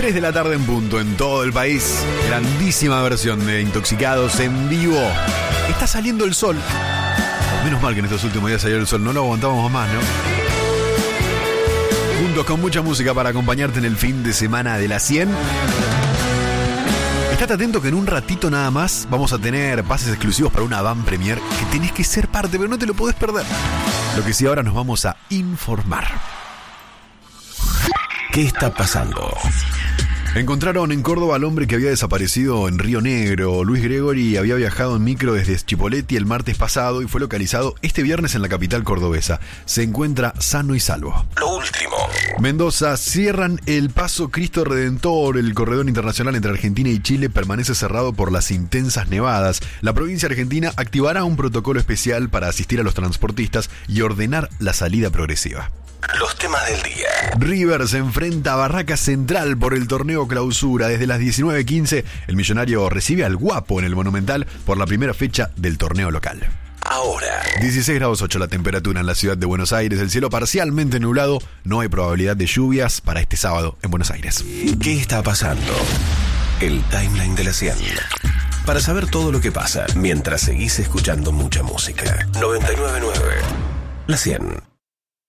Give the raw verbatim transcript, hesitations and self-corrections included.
tres de la tarde en punto en todo el país. Grandísima versión de Intoxicados en vivo. Está saliendo el sol. Menos mal que en estos últimos días salió el sol. No lo aguantamos más, ¿no? Juntos con mucha música para acompañarte en el fin de semana de la cien. Estate atento que en un ratito nada más vamos a tener pases exclusivos para una van premier que tenés que ser parte, pero no te lo podés perder. Lo que sí, ahora nos vamos a informar. ¿Qué está pasando? Encontraron en Córdoba al hombre que había desaparecido en Río Negro. Luis Gregory había viajado en micro desde Chipoleti el martes pasado y fue localizado este viernes en la capital cordobesa. Se encuentra sano y salvo. Lo último. Mendoza, cierran el paso Cristo Redentor. El corredor internacional entre Argentina y Chile permanece cerrado por las intensas nevadas. La provincia argentina activará un protocolo especial para asistir a los transportistas y ordenar la salida progresiva. Los temas del día. River se enfrenta a Barraca Central por el torneo Clausura. Desde las diecinueve quince, el millonario recibe al Guapo en el Monumental por la primera fecha del torneo local. Ahora. dieciséis grados ocho la temperatura en la ciudad de Buenos Aires. El cielo parcialmente nublado. No hay probabilidad de lluvias para este sábado en Buenos Aires. ¿Qué está pasando? El timeline de la cien. Para saber todo lo que pasa mientras seguís escuchando mucha música. noventa y nueve punto nueve La cien.